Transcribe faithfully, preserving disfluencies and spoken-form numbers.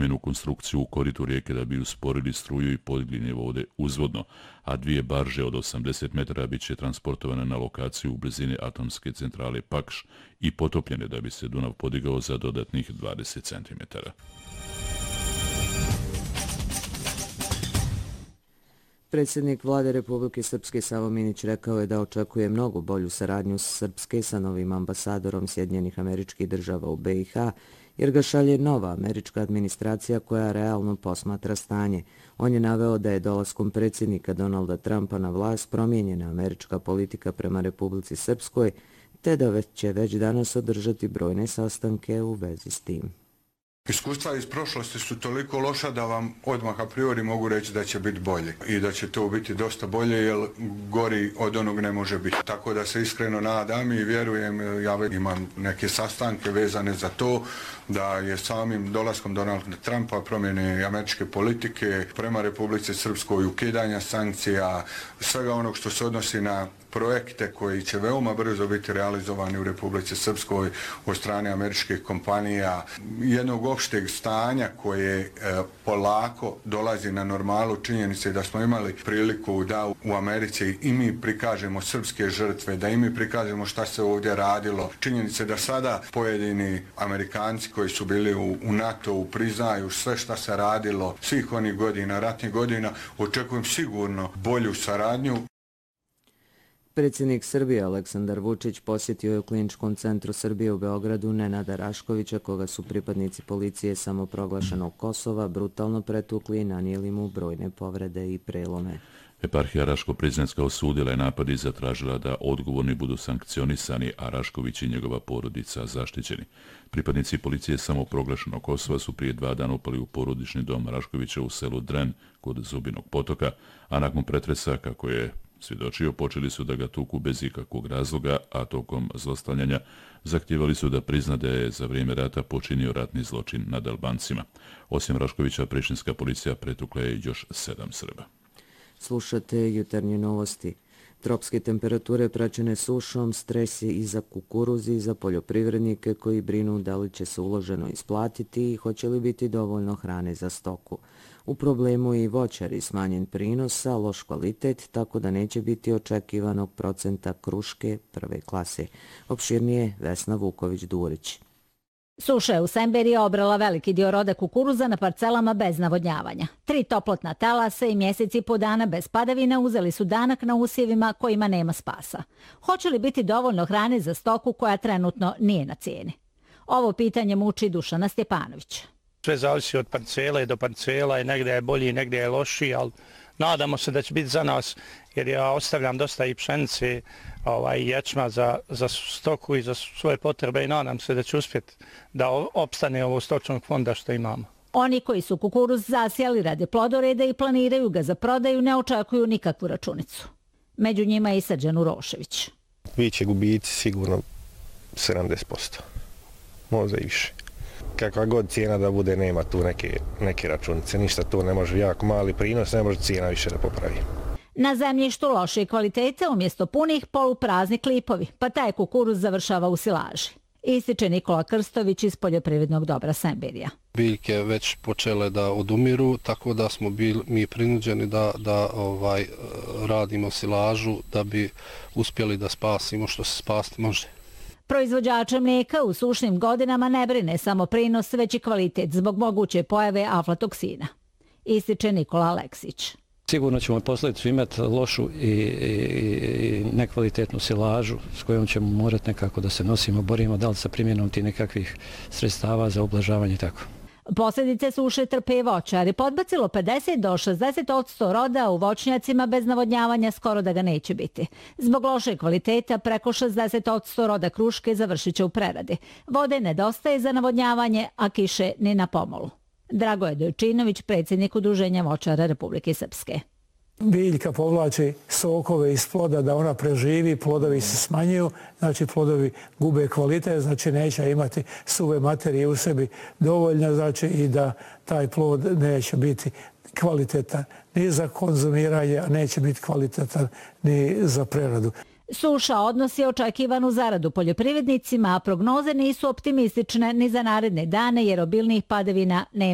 kamenu konstrukciju u koritu rijeke da bi usporili struju i podigli nivo vode uzvodno, a dvije barže od osamdeset metara bit će transportovane na lokaciju u blizini atomske centrale Pakš i potopljene da bi se Dunav podigao za dodatnih dvadeset centimetara. Predsjednik vlade Republike Srpske Savo Minić rekao je da očekuje mnogo bolju saradnju Srpske sa novim ambasadorom Sjedinjenih Američkih Država u be i ha, jer ga šalje nova američka administracija koja realno posmatra stanje. On je naveo da je dolaskom predsjednika Donalda Trumpa na vlast promijenjena američka politika prema Republici Srpskoj, te da će već danas održati brojne sastanke u vezi s tim. Iskustva iz prošlosti su toliko loša da vam odmah a priori mogu reći da će biti bolje i da će to biti dosta bolje jer gori od onog ne može biti. Tako da se iskreno nadam i vjerujem, ja imam neke sastanke vezane za to da je samim dolaskom Donalda Trumpa promjene američke politike prema Republici Srpskoj, ukidanja sankcija, svega onog što se odnosi na projekte koji će veoma brzo biti realizovani u Republici Srpskoj od strane američkih kompanija, jednog opšteg stanja koje e, polako dolazi na normalu, činjenice da smo imali priliku da u Americi i mi prikažemo srpske žrtve, da i mi prikažemo šta se ovdje radilo. Činjenice da sada pojedini Amerikanci koji su bili u, u NATO-u priznaju sve šta se radilo svih onih godina, ratnih godina, očekujem sigurno bolju saradnju. Predsjednik Srbije Aleksandar Vučić posjetio je u Kliničkom centru Srbije u Beogradu Nenada Raškovića, koga su pripadnici policije samoproglašenog Kosova brutalno pretukli i nanijeli mu brojne povrede i prelome. Eparhija Raško-Prizrenska osudila je napad i zatražila da odgovorni budu sankcionisani, a Rašković i njegova porodica zaštićeni. Pripadnici policije samoproglašenog Kosova su prije dva dana upali u porodični dom Raškovića u selu Dren kod Zubinog potoka, a nakon pretresa, kako je svjedočio, počeli su da ga tuku bez ikakvog razloga, a tokom zlostavljanja zahtijevali su da prizna da je za vrijeme rata počinio ratni zločin nad Albancima. Osim Raškovića, prištinska policija pretukla je još sedam Srba. Slušate jutarnje novosti. Tropske temperature praćene sušom, stres je i za kukuruz i za poljoprivrednike koji brinu da li će se uloženo isplatiti i hoće li biti dovoljno hrane za stoku. U problemu je i voćari, smanjen prinos, a loš kvalitet, tako da neće biti očekivanog procenta kruške prve klase. Opširnije Vesna Vuković-Durić. Suša je u Semberiji obrala veliki dio roda kukuruza na parcelama bez navodnjavanja. Tri toplotna talasa i mjeseci po dana bez padavina uzeli su danak na usjevima kojima nema spasa. Hoće li biti dovoljno hrane za stoku koja trenutno nije na cijeni? Ovo pitanje muči Dušana Stjepanovića. Sve zavisi od parcele do parcela i negdje je bolji, negdje je lošiji, ali nadamo se da će biti za nas, jer ja ostavljam dosta i pšenice ovaj, i ječma za, za stoku i za svoje potrebe i nadam se da će uspjeti da opstane ovo stočnog fonda što imamo. Oni koji su kukuruz zasijali rade plodoreda i planiraju ga za prodaju ne očekuju nikakvu računicu. Među njima je i Srđan Urošević. Biće gubici sigurno sedamdeset posto, možda i više. Kakva god cijena da bude, nema tu neke, neke računice, ništa tu ne može, jako mali prinos, ne može cijena više da popravi. Na zemljištu loše kvalitete umjesto punih poluprazni klipovi, pa taj kukuruz završava u silaži. Ističe Nikola Krstović iz poljoprivrednog dobra Semberija. Biljke već počele da odumiru, tako da smo bili mi prinuđeni da, da ovaj, radimo silažu da bi uspjeli da spasimo što se spasti može. Proizvođača mlijeka u sušnim godinama ne brine samo prinos, već i kvalitet zbog moguće pojave aflatoksina. Ističe Nikola Aleksić. Sigurno ćemo posljedicu imati lošu i, i, i nekvalitetnu silažu s kojom ćemo morati nekako da se nosimo, borimo, da li sa primjenom ti nekakvih sredstava za ublažavanje i tako. Posljedice suše trpe i voćari. Podbacilo pedeset do šezdeset posto roda u voćnjacima bez navodnjavanja skoro da ga neće biti. Zbog loše kvaliteta preko šezdeset posto roda kruške završit će u preradi. Vode nedostaje za navodnjavanje, a kiše ni na pomolu. Dragoje Dojčinović, predsjednik Udruženja voćara Republike Srpske. Biljka povlači sokove iz ploda da ona preživi, plodovi se smanjuju, znači plodovi gube kvalitet, znači neće imati suve materije u sebi dovoljno, znači i da taj plod neće biti kvalitetan ni za konzumiranje, a neće biti kvalitetan ni za preradu. Suša odnosi očekivanu zaradu poljoprivrednicima, a prognoze nisu optimistične ni za naredne dane jer obilnih padavina nema.